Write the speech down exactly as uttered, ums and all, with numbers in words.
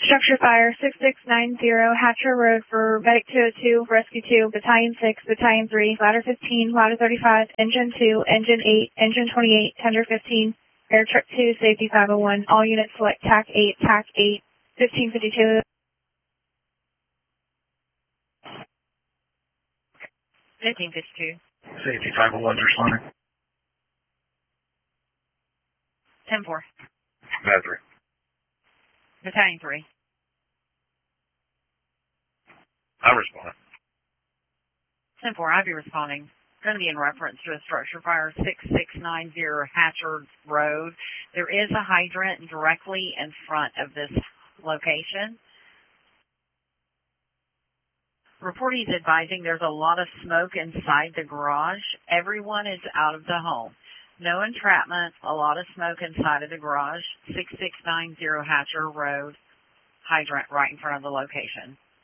Structure fire six six nine zero Hatcher Road for Medic two oh two, Rescue two, Battalion six, Battalion three, Ladder fifteen, Ladder thirty-five, Engine two, Engine eight, Engine twenty-eight, Tender fifteen, Air Truck two, Safety five oh one. All units select T A C eight, T A C eight, fifteen fifty-two. fifteen fifty-two. Safety five oh one's responding. ten four. Ladder three. Battalion three. I'm responding. ten four, I'll be responding. It's going to be in reference to a structure fire six six nine zero Hatcher Road. There is a hydrant directly in front of this location. Reporting is advising there's a lot of smoke inside the garage. Everyone is out of the home. No entrapment, a lot of smoke inside of the garage. six six nine zero Hatcher Road, hydrant right in front of the location.